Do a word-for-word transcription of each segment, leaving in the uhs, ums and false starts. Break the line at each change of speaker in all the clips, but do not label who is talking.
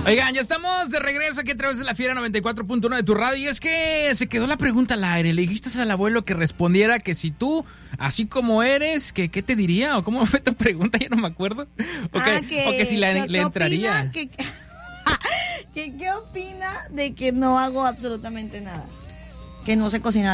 Oigan, ya estamos de regreso aquí a través de la Fiera noventa y cuatro punto uno de tu radio. Y es que se quedó la pregunta al aire. Le dijiste al abuelo que respondiera que si tú, así como eres, que ¿qué te diría? ¿O cómo fue tu pregunta? Ya no me acuerdo. O que,
ah, que,
o que si la,
que,
le entraría.
Que, que, ¿Qué opina de que no hago absolutamente nada? Que no sé cocinar.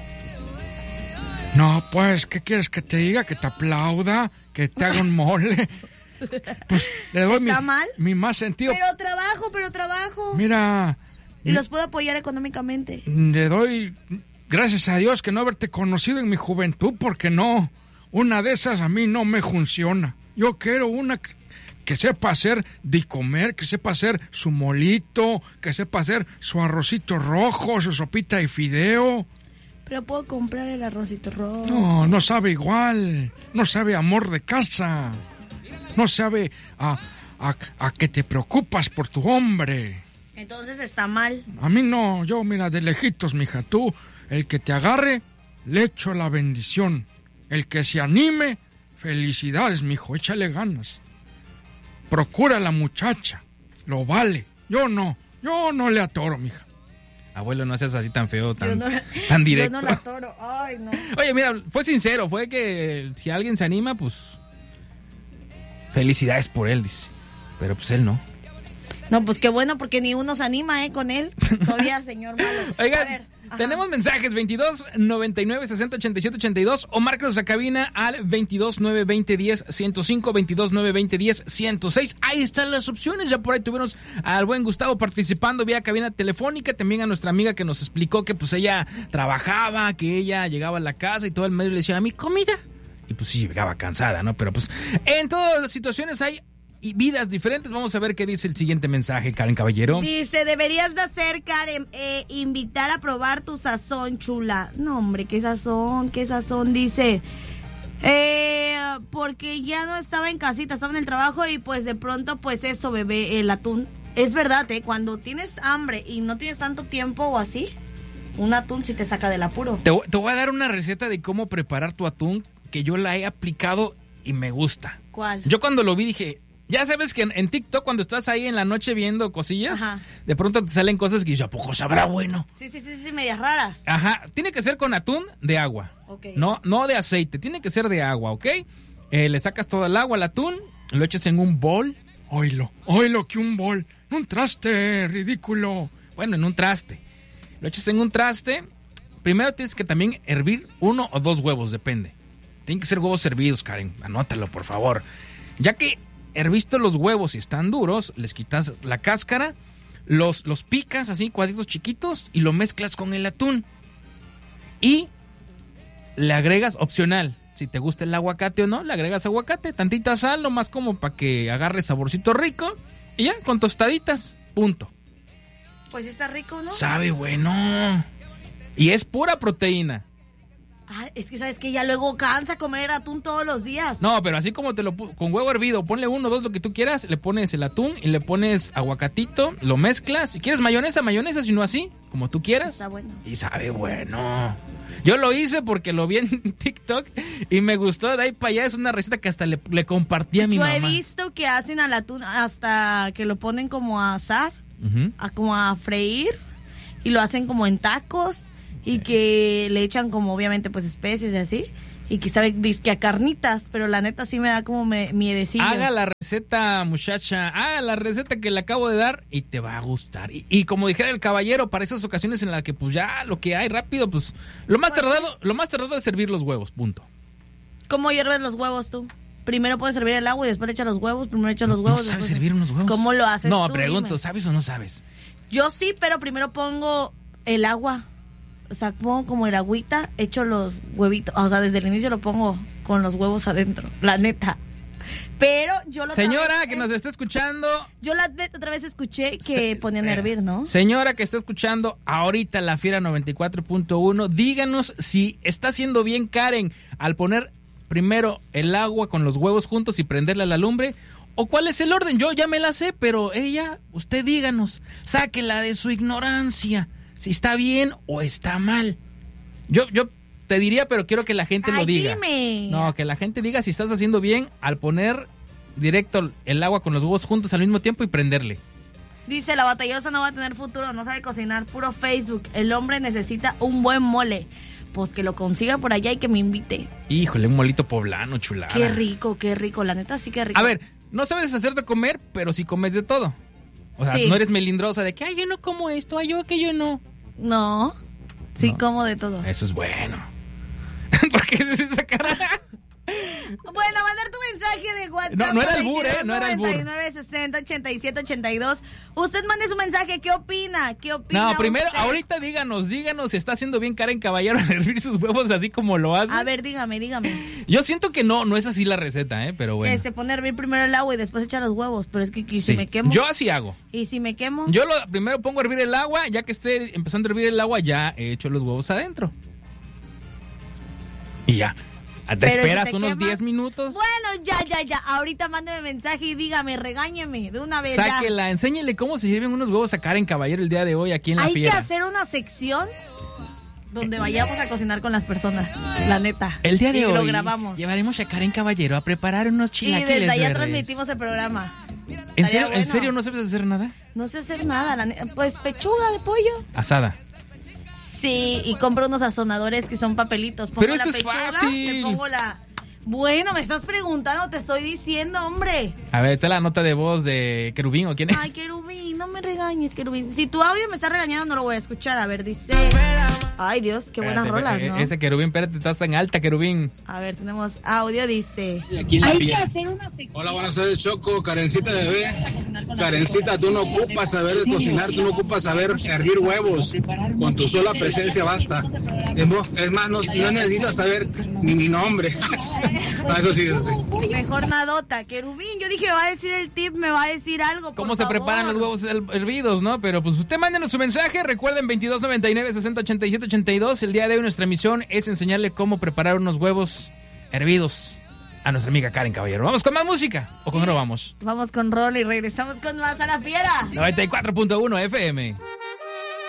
No, pues, ¿qué quieres que te diga? Que te aplauda, que te haga un mole. Pues le doy mi,
mal?
mi más sentido.
Pero trabajo, pero trabajo.
Mira.
Y los puedo apoyar económicamente.
Le doy gracias a Dios que no haberte conocido en mi juventud, porque no, una de esas a mí no me funciona. Yo quiero una que, que sepa hacer de comer, que sepa hacer su molito, que sepa hacer su arrocito rojo, su sopita de fideo.
Pero puedo comprar el arrocito rojo.
No, no sabe igual. No sabe amor de casa. No sabe a, a, a que te preocupas por tu hombre.
Entonces está mal.
A mí no, yo mira, de lejitos, mija, tú, el que te agarre, le echo la bendición. El que se anime, felicidades, mijo, échale ganas. Procura a la muchacha, lo vale. Yo no, yo no le atoro, mija.
Abuelo, no seas así tan feo, tan,
no,
tan directo.
Yo no la atoro, ay, no.
Oye, mira, fue sincero, fue que si alguien se anima, pues... felicidades por él, dice. Pero pues él no.
No, pues qué bueno, porque ni uno se anima, ¿eh? Con él. Todavía, señor malo.
Oigan,
a ver,
tenemos mensajes veintidós noventa y nueve sesenta ochenta y siete ochenta y dos o márcanos a cabina al veintidós nueve veinte diez ciento cinco, veintidós nueve veinte diez ciento seis. Ahí están las opciones. Ya por ahí tuvimos al buen Gustavo participando vía cabina telefónica. También a nuestra amiga que nos explicó que pues ella trabajaba, que ella llegaba a la casa y todo el medio le decía, ¿a mi comida? Y pues sí, llegaba cansada, ¿no? Pero pues en todas las situaciones hay vidas diferentes. Vamos a ver qué dice el siguiente mensaje, Karen Caballero.
Dice, deberías de hacer, Karen, eh, invitar a probar tu sazón, chula. No, hombre, ¿qué sazón? ¿Qué sazón? Dice, eh, porque ya no estaba en casita, estaba en el trabajo y pues de pronto, pues eso, bebé, el atún. Es verdad, ¿eh? Cuando tienes hambre y no tienes tanto tiempo o así, un atún sí te saca del apuro.
Te, te voy a dar una receta de cómo preparar tu atún que yo la he aplicado y me gusta.
¿Cuál?
Yo cuando lo vi dije, ya sabes que en, en TikTok cuando estás ahí en la noche viendo cosillas, ajá, de pronto te salen cosas que yo, ¿a poco sabrá bueno?
Sí, sí, sí, sí, medias raras.
Ajá, tiene que ser con atún de agua,
okay,
no, no de aceite, tiene que ser de agua, ¿ok? Eh, le sacas todo el agua al atún, lo echas en un bol.
Oilo, oilo, que un bol, un traste, ridículo.
Bueno, en un traste. Lo echas en un traste, primero tienes que también hervir uno o dos huevos, depende. Tienen que ser huevos hervidos, Karen. Anótalo, por favor. Ya que herviste los huevos y están duros, les quitas la cáscara, los, los picas así, cuadritos chiquitos, y lo mezclas con el atún. Y le agregas, opcional, si te gusta el aguacate o no, le agregas aguacate, tantita sal, nomás como para que agarre saborcito rico. Y ya, con tostaditas, punto.
Pues está rico, ¿no?
Sabe bueno. Y es pura proteína.
Ah, es que sabes que ya luego cansa comer atún todos los días.
No, pero así como te lo con huevo hervido, ponle uno, dos, lo que tú quieras, le pones el atún y le pones aguacatito, lo mezclas. Si quieres mayonesa, mayonesa, si no así, como tú quieras.
Está bueno.
Y sabe bueno. Yo lo hice porque lo vi en TikTok y me gustó. De ahí para allá es una receta que hasta le, le compartí a mi
Yo
mamá.
Yo he visto que hacen al atún hasta que lo ponen como a asar, uh-huh, a como a freír y lo hacen como en tacos. Y que le echan como obviamente pues especies y así. Y que sabe que a carnitas, pero la neta sí me da como me, miedecillo.
Haga la receta, muchacha, haga la receta que le acabo de dar y te va a gustar. Y, y como dijera el caballero, para esas ocasiones en las que pues ya lo que hay rápido, pues lo más pues, tardado, lo más tardado es servir los huevos, punto.
¿Cómo hierves los huevos tú? Primero puedes servir el agua y después le echas los huevos, primero echas los huevos.
¿No sabes
después...
servir unos huevos?
¿Cómo lo haces
No,
tú?
pregunto,
Dime.
¿sabes o no sabes?
Yo sí, pero primero pongo el agua. O sea, pongo como el agüita, echo los huevitos. O sea, desde el inicio lo pongo con los huevos adentro. La neta. Pero yo lo
Señora
vez,
que eh, nos está escuchando.
Yo la otra vez escuché que se, ponían a hervir, ¿no?
Señora que está escuchando ahorita la Fiera noventa y cuatro punto uno, díganos si está haciendo bien Karen al poner primero el agua con los huevos juntos y prenderle a la lumbre. ¿O cuál es el orden? Yo ya me la sé, pero ella, usted díganos. Sáquela de su ignorancia. Si está bien o está mal. Yo yo te diría, pero quiero que la gente
Ay,
lo diga.
Dime.
No, que la gente diga si estás haciendo bien al poner directo el agua con los huevos juntos al mismo tiempo y prenderle.
Dice, la batallosa no va a tener futuro, no sabe cocinar, puro Facebook. El hombre necesita un buen mole. Pues que lo consiga por allá y que me invite.
Híjole, un molito poblano, chulada.
Qué rico, qué rico, la neta sí que rico.
A ver, no sabes hacer de comer, pero sí comes de todo. O sea,
Sí.
no eres melindrosa de que, ay, yo no como esto, ay, yo que yo no.
No, sí
No.
como de todo.
Eso es bueno. ¿Por qué es esa cara?
Bueno, mandar tu mensaje de WhatsApp.
No, no era
al
albur, ¿eh? No era albur.
veintidós noventa y nueve sesenta ochenta y siete ochenta y dos. Usted mande su mensaje, ¿qué opina? ¿Qué opina
No, primero,
usted?
ahorita díganos, díganos si está haciendo bien Karen Caballero al hervir sus huevos así como lo hace.
A ver, dígame, dígame.
Yo siento que no, no es así la receta, ¿eh? Pero bueno.
Que se pone a hervir primero el agua y después echa los huevos, pero es que ¿y
Sí.
si me quemo?
Yo así hago.
¿Y si me quemo?
Yo lo primero pongo a hervir el agua, ya que esté empezando a hervir el agua, ya he hecho los huevos adentro. Y ya. Te
Pero
esperas
si te
unos
quema.
diez minutos.
Bueno, ya, ya, ya. Ahorita mándeme mensaje y dígame, regáñeme de una vez ya.
Sáquela, enséñele cómo se sirven unos huevos a Karen Caballero el día de hoy aquí en La
Hay que
Fiera.
hacer una sección donde vayamos a cocinar con las personas, la neta.
El día de
y
hoy
lo grabamos.
llevaremos a Karen Caballero a preparar unos
Y
chilaquiles
desde allá
verdes.
transmitimos el programa.
¿En
Estaría
serio, ¿En
bueno.
serio no sabes hacer nada?
No sé hacer nada, la ne- pues pechuga de pollo.
Asada.
Sí, y compro unos sazonadores que son papelitos. Pongo
Pero
la
eso es
pechuga,
fácil.
le pongo la... Bueno, me estás preguntando, te estoy diciendo, hombre.
A ver, está la nota de voz de Querubín, ¿o quién es?
Ay, Querubín, no me regañes, Querubín. Si tu audio me está regañando, no lo voy a escuchar. A ver, dice... Ay, Dios, qué buenas
Espérate,
rolas,
eh,
¿no?
Ese Querubín, espérate, estás tan alta, Querubín.
A ver, tenemos audio, dice...
Aquí en La
Hay que
Fiera.
hacer una sección.
Hola, buenas tardes, Choco. Karencita bebé. Karencita, tú no ocupas saber cocinar, tú no ocupas saber hervir huevos. Con tu sola presencia basta. Es mo- es más, no, no necesitas saber ni mi nombre. No, eso sí, eso sí.
Mejor nadota, Querubín. Yo dije, me va a decir el tip, me va a decir algo, por
¿Cómo se
favor.
preparan los huevos her- hervidos, no? Pero pues usted mándenos su mensaje. Recuerden, veintidós noventa y nueve, sesenta ochenta y siete ochenta y dos. El día de hoy nuestra misión es enseñarle cómo preparar unos huevos hervidos a nuestra amiga Karen Caballero. ¿Vamos con más música? ¿O con no vamos?
Vamos con rol y regresamos con más a la fiera.
noventa y cuatro punto uno F M.